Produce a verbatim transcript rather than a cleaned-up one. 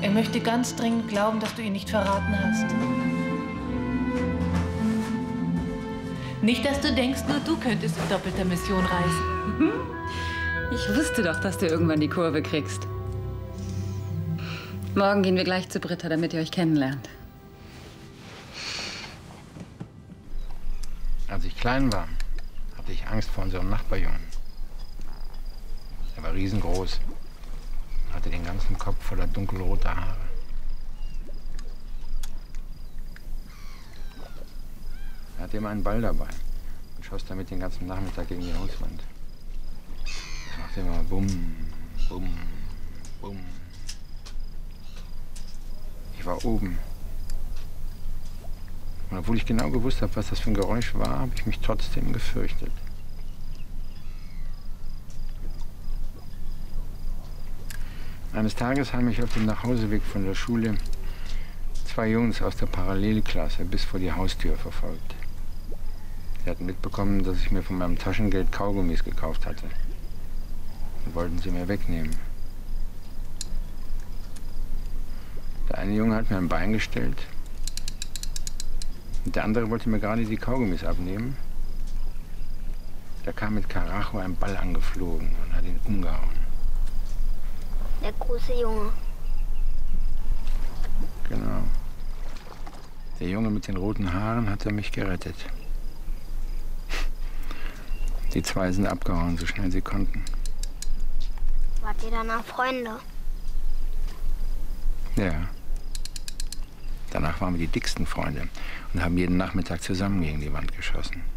Er möchte ganz dringend glauben, dass du ihn nicht verraten hast. Nicht, dass du denkst, nur du könntest in doppelter Mission reisen. Ich wusste doch, dass du irgendwann die Kurve kriegst. Morgen gehen wir gleich zu Britta, damit ihr euch kennenlernt. Als ich klein war, hatte ich Angst vor unserem Nachbarjungen. Er war riesengroß und hatte den ganzen Kopf voller dunkelroter Haare. Er hatte immer einen Ball dabei und schoss damit den ganzen Nachmittag gegen die Hauswand. Er machte immer Bumm, Bumm, Bumm. Ich war oben. Und obwohl ich genau gewusst habe, was das für ein Geräusch war, habe ich mich trotzdem gefürchtet. Eines Tages haben mich auf dem Nachhauseweg von der Schule zwei Jungs aus der Parallelklasse bis vor die Haustür verfolgt. Sie hatten mitbekommen, dass ich mir von meinem Taschengeld Kaugummis gekauft hatte und wollten sie mir wegnehmen. Der eine Junge hat mir ein Bein gestellt und der andere wollte mir gerade die Kaugummis abnehmen. Da kam mit Karacho ein Ball angeflogen und hat ihn umgehauen. Der große Junge. Genau. Der Junge mit den roten Haaren hatte mich gerettet. Die zwei sind abgehauen, so schnell sie konnten. Wart ihr danach Freunde? Ja. Danach waren wir die dicksten Freunde und haben jeden Nachmittag zusammen gegen die Wand geschossen.